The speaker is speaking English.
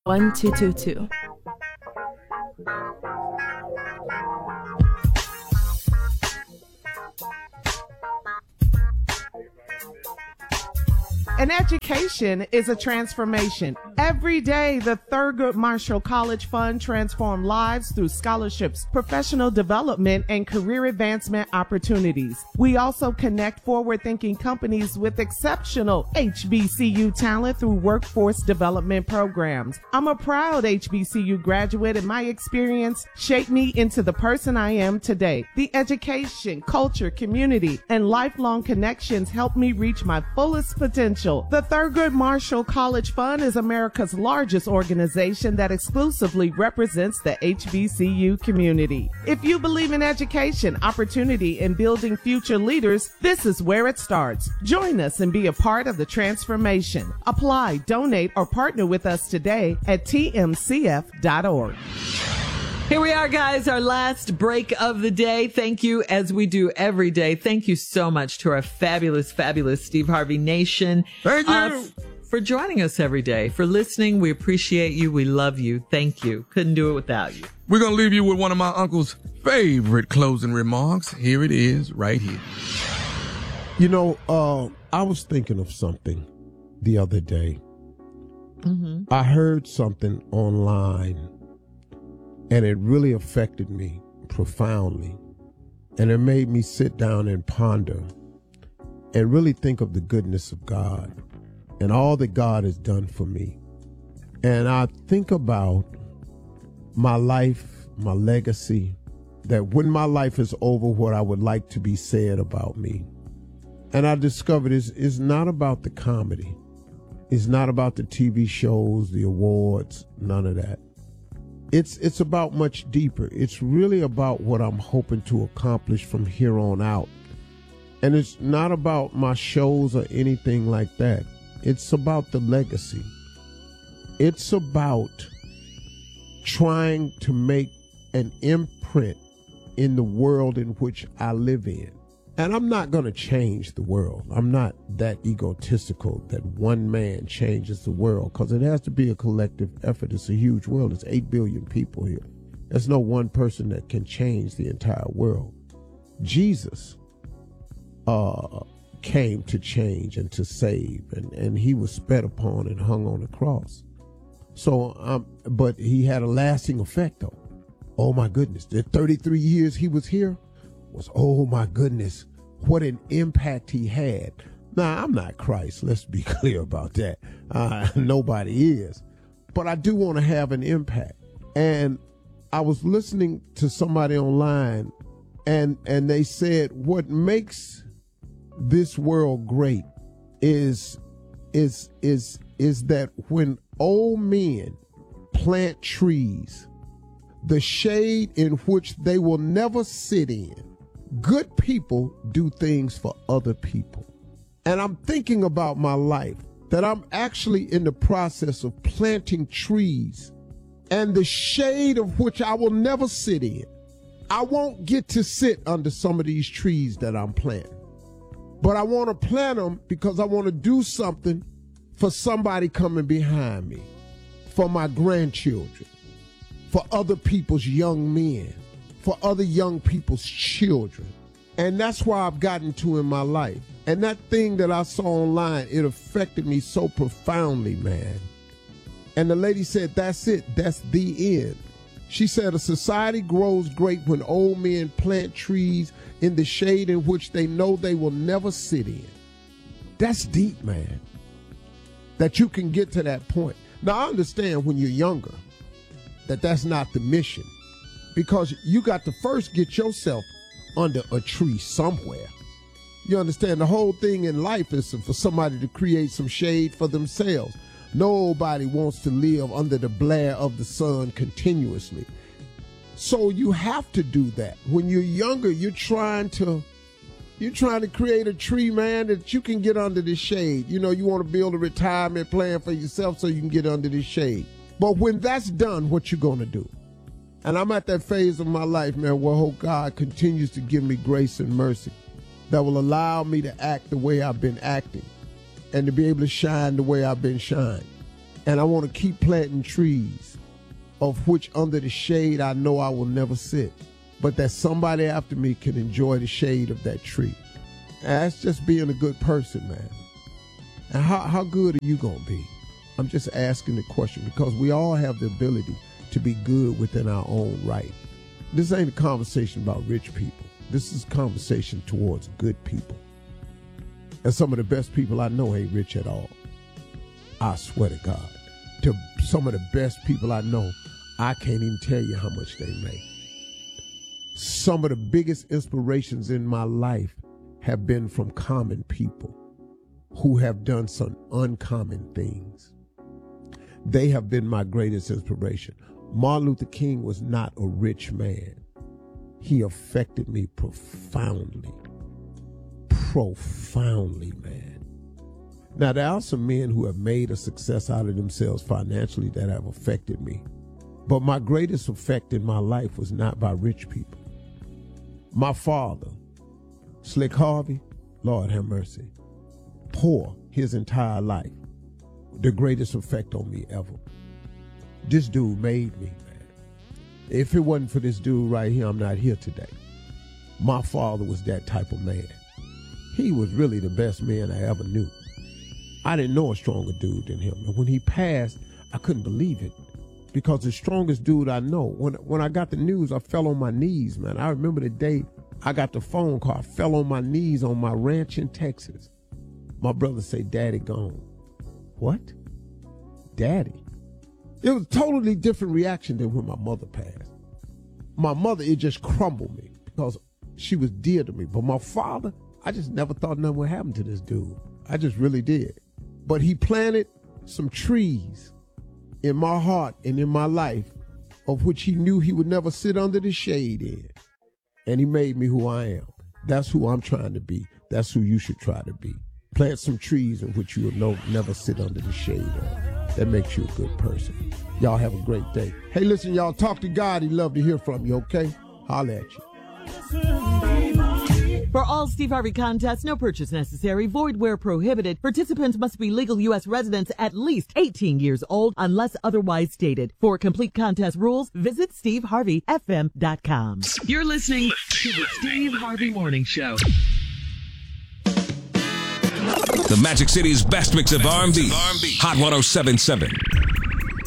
1222. An education is a transformation. Every day, the Thurgood Marshall College Fund transforms lives through scholarships, professional development, and career advancement opportunities. We also connect forward-thinking companies with exceptional HBCU talent through workforce development programs. I'm a proud HBCU graduate, and my experience shaped me into the person I am today. The education, culture, community, and lifelong connections helped me reach my fullest potential. The Thurgood Marshall College Fund is America's largest organization that exclusively represents the HBCU community. If you believe in education, opportunity, and building future leaders, this is where it starts. Join us and be a part of the transformation. Apply, donate, or partner with us today at tmcf.org. Here we are, guys, our last break of the day. Thank you, as we do every day. Thank you so much to our fabulous, fabulous Steve Harvey Nation. Thank you. For joining us every day, for listening. We appreciate you. We love you. Thank you. Couldn't do it without you. We're going to leave you with one of my uncle's favorite closing remarks. Here it is, right here. You know, I was thinking of something the other day. Mm-hmm. I heard something online, and it really affected me profoundly. And it made me sit down and ponder and really think of the goodness of God and all that God has done for me. And I think about my life, my legacy, that when my life is over, what I would like to be said about me. And I discovered it's not about the comedy. It's not about the TV shows, the awards, none of that. It's about much deeper. It's really about what I'm hoping to accomplish from here on out. And it's not about my shows or anything like that. It's about the legacy. It's about trying to make an imprint in the world in which I live in. And I'm not going to change the world. I'm not that egotistical that one man changes the world, because it has to be a collective effort. It's a huge world. It's 8 billion people here. There's no one person that can change the entire world. Jesus came to change and to save, and he was spat upon and hung on the cross. So, but he had a lasting effect, though. Oh my goodness, the 33 years he was here was, oh my goodness, what an impact he had. Now, I'm not Christ, let's be clear about that. Nobody is. But I do want to have an impact. And I was listening to somebody online, and they said what makes this world great is that when old men plant trees, the shade in which they will never sit in, good people do things for other people. And I'm thinking about my life, that I'm actually in the process of planting trees, and the shade of which I will never sit in. I won't get to sit under some of these trees that I'm planting, but I want to plant them because I want to do something for somebody coming behind me, for my grandchildren, for other people's young men, for other young people's children. And that's where I've gotten to in my life. And that thing that I saw online, it affected me so profoundly, man. And the lady said, that's it. That's the end. She said, a society grows great when old men plant trees in the shade in which they know they will never sit in. That's deep, man. That you can get to that point. Now, I understand when you're younger that that's not the mission, because you got to first get yourself under a tree somewhere. You understand, the whole thing in life is for somebody to create some shade for themselves. Nobody wants to live under the glare of the sun continuously. So you have to do that. When you're younger, you're trying to create a tree, man, that you can get under the shade. You know, you want to build a retirement plan for yourself so you can get under the shade. But when that's done, what you gonna do? And I'm at that phase of my life, man, where oh God continues to give me grace and mercy that will allow me to act the way I've been acting and to be able to shine the way I've been shining. And I want to keep planting trees of which under the shade I know I will never sit, but that somebody after me can enjoy the shade of that tree. And that's just being a good person, man. And how good are you going to be? I'm just asking the question because we all have the ability to be good within our own right. This ain't a conversation about rich people. This is a conversation towards good people. And some of the best people I know ain't rich at all. I swear to God. To some of the best people I know, I can't even tell you how much they make. Some of the biggest inspirations in my life have been from common people who have done some uncommon things. They have been my greatest inspiration. Martin Luther King was not a rich man. He affected me profoundly. Profoundly, man. Now, there are some men who have made a success out of themselves financially that have affected me. But my greatest effect in my life was not by rich people. My father, Slick Harvey, Lord have mercy, poor his entire life. The greatest effect on me ever. This dude made me, man. If it wasn't for this dude right here, I'm not here today. My father was that type of man. He was really the best man I ever knew. I didn't know a stronger dude than him. And when he passed, I couldn't believe it. Because the strongest dude I know, when I got the news, I fell on my knees, man. I remember the day I got the phone call. I fell on my knees on my ranch in Texas. My brother said, Daddy gone. What? Daddy? It was a totally different reaction than when my mother passed. My mother, it just crumbled me because she was dear to me. But my father, I just never thought nothing would happen to this dude. I just really did. But he planted some trees in my heart and in my life of which he knew he would never sit under the shade in. And he made me who I am. That's who I'm trying to be. That's who you should try to be. Plant some trees in which you will never sit under the shade of. That makes you a good person. Y'all have a great day. Hey, listen, y'all, talk to God. He'd love to hear from you, okay? Holla at you. For all Steve Harvey contests, no purchase necessary, void where prohibited. Participants must be legal U.S. residents at least 18 years old unless otherwise stated. For complete contest rules, visit SteveHarveyFM.com. You're listening to the Steve Harvey Morning Show. The Magic City's best mix of R&B. Hot 107.7.